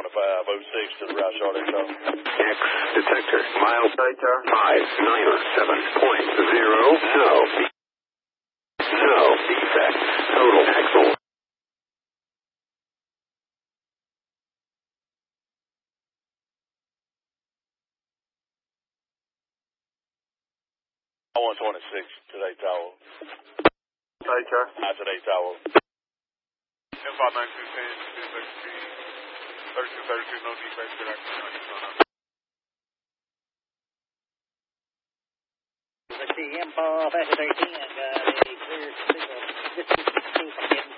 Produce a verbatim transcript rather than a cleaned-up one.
five oh six to the Route Charlotte Show. X detector. Miles data five nine seven point zero. No. No defect. Total axle. one twenty-six today tower. Data. Not today tower. M five nine two ten, thirty-two thirty-two, no defect, good afternoon. Let's see, M five thirteen, got a clear signal, this is two from